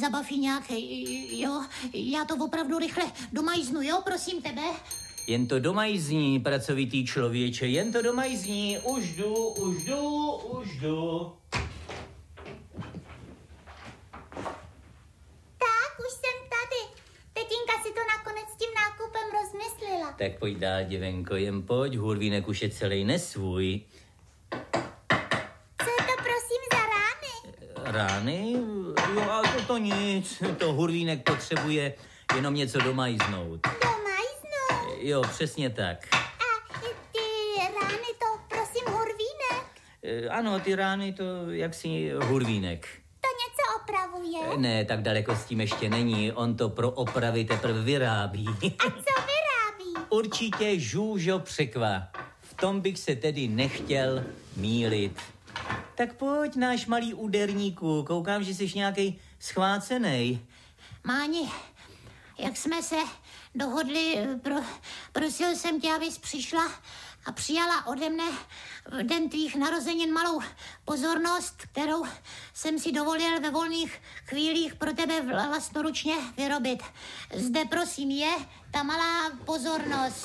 zabaví nějak, jo, já to opravdu rychle domajznu, jo, prosím tebe. Jen to domajzní, pracovitý člověče, jen to domajzní, už jdu. Tak, už jsem tady. Tetinka si to nakonec s tím nákupem rozmyslela. Tak pojď dál, děvenko, jen pojď, hurvínek už je celý nesvůj. Co je to prosím za rány? Rány? Jo, a to nic, to hurvínek potřebuje jenom něco domajznout. Domajznout? Jo, přesně tak. A ty rány to prosím hurvínek? Ano, ty rány to jaksi hurvínek. To něco opravuje? Ne, tak daleko s tím ještě není, on to pro opravy teprve vyrábí. A co vyrábí? Určitě žůžo překva. V tom bych se tedy nechtěl mýlit. Tak pojď, náš malý úderníku, koukám, že jsi nějaký schvácenej. Máni, jak jsme se dohodli, prosil jsem tě, abys přišla a přijala ode mne v den tvých narozenin malou pozornost, kterou jsem si dovolil ve volných chvílích pro tebe vlastnoručně vyrobit. Zde prosím je ta malá pozornost.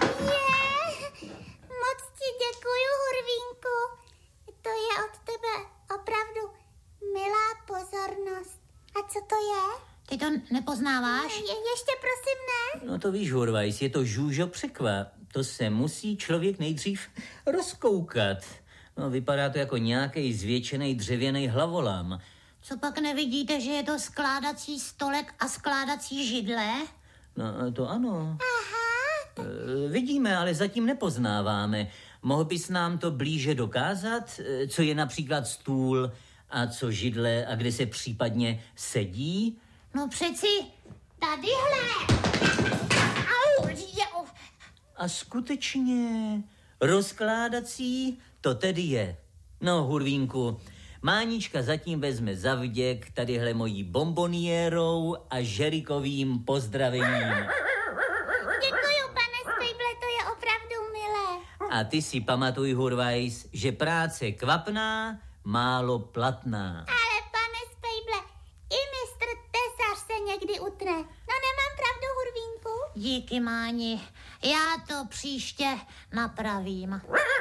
Moc ti děkuju, hurvínku. To je od tebe opravdu milá pozornost. A co to je? Ty to nepoznáváš? Ještě prosím ne. No to víš, Hurvajs, je to žůžo překva. To se musí člověk nejdřív rozkoukat. No, vypadá to jako nějaký zvětšený dřevěný hlavolam. Co pak nevidíte, že je to skládací stolek a skládací židle? No, to ano. Aha. Vidíme, ale zatím nepoznáváme. Mohl bys nám to blíže dokázat? Co je například stůl a co židle a kde se případně sedí? No přeci tadyhle. Au, A skutečně rozkládací to tedy je. No, Hurvínku, Mánička zatím vezme za vděk tadyhle mojí bomboniérou a žerikovým pozdravením. Děkuju, pane Spejble, to je opravdu milé. A ty si pamatuj, Hurvajs, že práce kvapná, málo platná. Ale pane Spejble, i mistr tesař se někdy utne. No nemám pravdu, hurvínku? Díky, Máni, já to příště napravím.